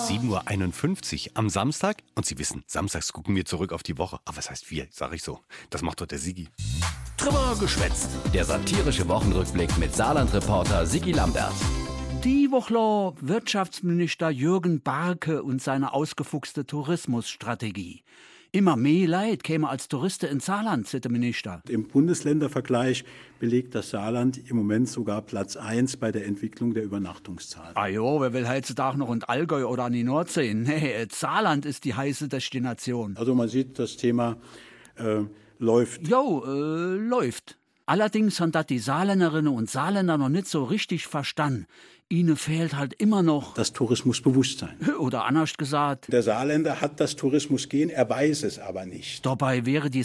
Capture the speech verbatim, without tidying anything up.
sieben Uhr einundfünfzig am Samstag. Und Sie wissen, samstags gucken wir zurück auf die Woche. Aber was heißt wir, sag ich so. Das macht doch der Sigi. Drüber geschwätzt. Der satirische Wochenrückblick mit Saarland-Reporter Sigi Lambert. Die Woche Wirtschaftsminister Jürgen Barke und seine ausgefuchste Tourismusstrategie. Immer mehr Leid käme als Touristen ins Saarland, sagt der Minister. Im Bundesländervergleich belegt das Saarland im Moment sogar Platz eins bei der Entwicklung der Übernachtungszahlen. Ah jo, wer will heutzutage noch in Allgäu oder an die Nordsee? Nee, das Saarland ist die heiße Destination. Also man sieht, das Thema äh, läuft. Jo, äh, läuft. Allerdings haben das die Saarländerinnen und Saarländer noch nicht so richtig verstanden. Ihnen fehlt halt immer noch Das Tourismusbewusstsein. Oder anders gesagt, Der Saarländer hat das Tourismusgehen, er weiß es aber nicht. dabei wäre die